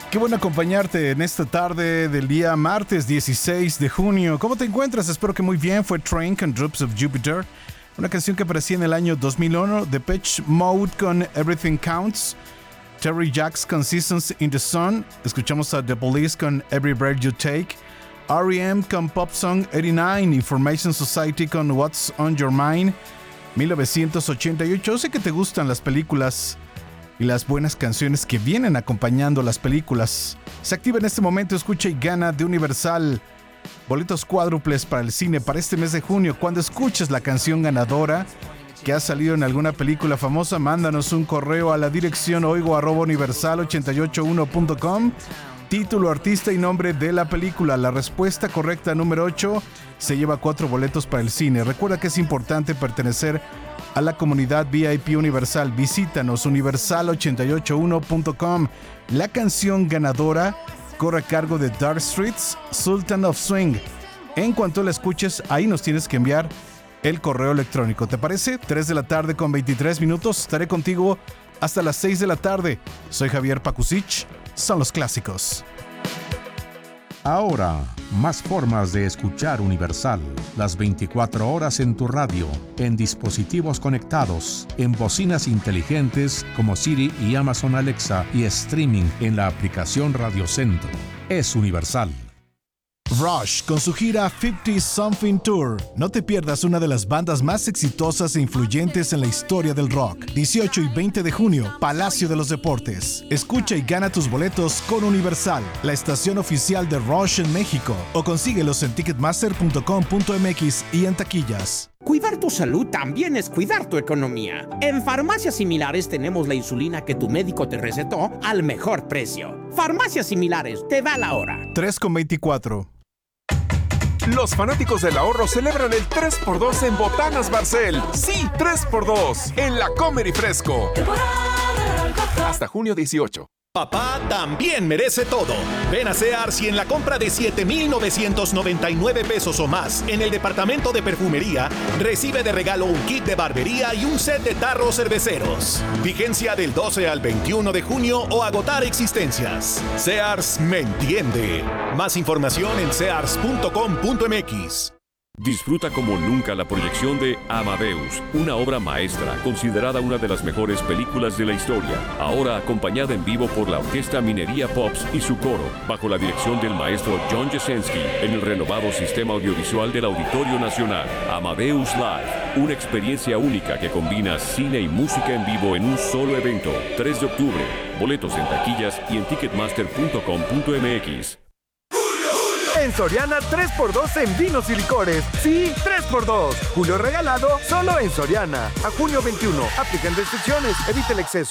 Qué bueno acompañarte en esta tarde del día martes 16 de junio. ¿Cómo te encuentras? Espero que muy bien. Fue Train con Drops of Jupiter, una canción que aparecía en el año 2001. Depeche Mode con Everything Counts. Terry Jacks con Seasons in the Sun. Escuchamos a The Police con Every Breath You Take. R.E.M. con Pop Song 89. Information Society con What's on Your Mind. 1988. Yo sé que te gustan las películas y las buenas canciones que vienen acompañando las películas. Se activa en este momento, escucha y gana de Universal boletos cuádruples para el cine para este mes de junio. Cuando escuches la canción ganadora que ha salido en alguna película famosa, mándanos un correo a la dirección oigo@universal881.com. Título, artista y nombre de la película. La respuesta correcta, número 8, se lleva 4 boletos para el cine. Recuerda que es importante pertenecer a la comunidad VIP Universal. Visítanos, universal881.com. La canción ganadora corre a cargo de Dark Streets, Sultan of Swing. En cuanto la escuches, ahí nos tienes que enviar el correo electrónico. ¿Te parece? 3 de la tarde con 23 minutos. Estaré contigo hasta las 6 de la tarde. Soy Javier Pakusich. Son los clásicos. Ahora, más formas de escuchar Universal. Las 24 horas en tu radio, en dispositivos conectados, en bocinas inteligentes como Siri y Amazon Alexa y streaming en la aplicación Radio Centro. Es Universal. Rush con su gira 50 Something Tour. No te pierdas una de las bandas más exitosas e influyentes en la historia del rock. 18 y 20 de junio, Palacio de los Deportes. Escucha y gana tus boletos con Universal, la estación oficial de Rush en México. O consíguelos en ticketmaster.com.mx y en taquillas. Cuidar tu salud también es cuidar tu economía. En Farmacias Similares tenemos la insulina que tu médico te recetó al mejor precio. Farmacias Similares, te da la hora. 3:24. Los fanáticos del ahorro celebran el 3x2 en Botanas Barcel. Sí, 3x2 en la Comer y Fresco. Hasta junio 18. Papá también merece todo. Ven a Sears y en la compra de $7,999 o más en el departamento de perfumería, recibe de regalo un kit de barbería y un set de tarros cerveceros. Vigencia del 12 al 21 de junio o agotar existencias. Sears me entiende. Más información en sears.com.mx. Disfruta como nunca la proyección de Amadeus, una obra maestra considerada una de las mejores películas de la historia, ahora acompañada en vivo por la Orquesta Minería Pops y su coro, bajo la dirección del maestro John Jesensky, en el renovado sistema audiovisual del Auditorio Nacional. Amadeus Live, una experiencia única que combina cine y música en vivo en un solo evento. 3 de octubre, boletos en taquillas y en ticketmaster.com.mx. En Soriana, 3x2 en vinos y licores. Sí, 3x2. Julio regalado solo en Soriana. A junio 21. Aplican restricciones. Evita el exceso.